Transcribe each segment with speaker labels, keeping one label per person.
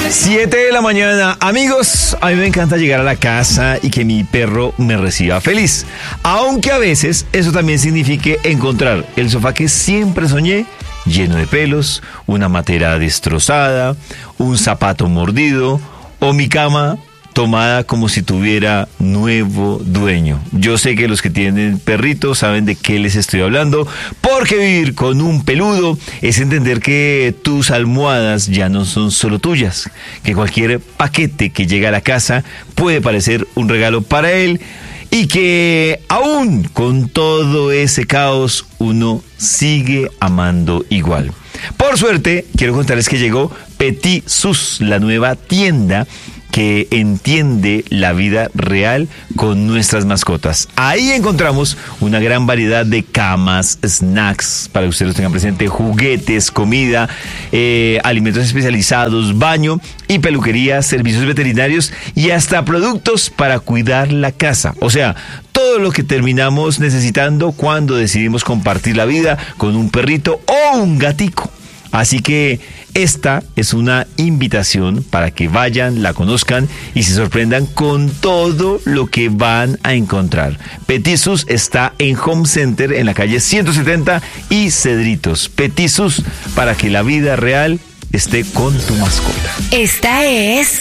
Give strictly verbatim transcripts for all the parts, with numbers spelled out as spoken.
Speaker 1: siete de la mañana. Amigos, a mí me encanta llegar a la casa y que mi perro me reciba feliz. Aunque a veces eso también signifique encontrar el sofá que siempre soñé, lleno de pelos, una matera destrozada, un zapato mordido o mi cama tomada como si tuviera nuevo dueño. Yo sé que los que tienen perritos saben de qué les estoy hablando, porque vivir con un peludo es entender que tus almohadas ya no son solo tuyas, que cualquier paquete que llega a la casa puede parecer un regalo para él y que aún con todo ese caos uno sigue amando igual. Por suerte, quiero contarles que llegó Petit Sus, la nueva tienda que entiende la vida real con nuestras mascotas. Ahí encontramos una gran variedad de camas, snacks, para que ustedes los tengan presente, juguetes, comida, eh, alimentos especializados, baño y peluquería, servicios veterinarios y hasta productos para cuidar la casa. O sea, todo lo que terminamos necesitando cuando decidimos compartir la vida con un perrito o un gatico. Así que esta es una invitación para que vayan, la conozcan y se sorprendan con todo lo que van a encontrar. Petit Sus está en Home Center en la calle ciento setenta y Cedritos. Petit Sus, para que la vida real esté con tu mascota.
Speaker 2: Esta es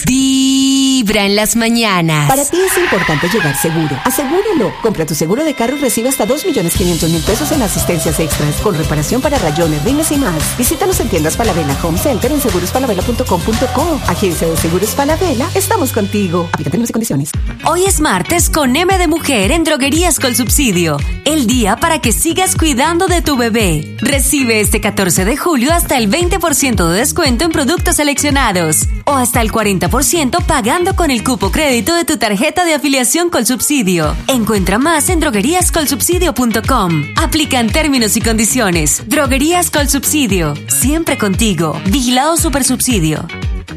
Speaker 2: Vibra en las mañanas.
Speaker 3: Para ti es importante llegar seguro. Asegúralo. Compra tu seguro de carro y recibe hasta dos millones quinientos mil pesos en asistencias extras, con reparación para rayones, rines y más. Visítanos en tiendas Falabella Home Center en seguros falabella punto com punto co. Agencia de Seguros Falabella, estamos contigo. Aplica términos y condiciones.
Speaker 2: Hoy es martes con M de Mujer en Droguerías Colsubsidio. El día para que sigas cuidando de tu bebé. Recibe este catorce de julio hasta el veinte por ciento de descuento en productos seleccionados o hasta el cuarenta por ciento pagando con el cupo crédito de tu tarjeta de afiliación Colsubsidio. Encuentra más en droguerías colsubsidio punto com. Aplican términos y condiciones. Droguerías Colsubsidio, siempre contigo. Vigilado Supersubsidio.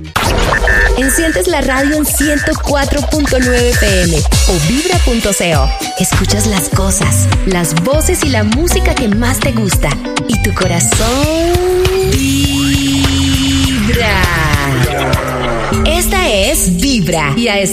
Speaker 4: Enciendes la radio en ciento cuatro punto nueve P M o vibra punto co. Escuchas las cosas, las voces y la música que más te gusta. Y tu corazón vibra. Esta es Vibra. Y a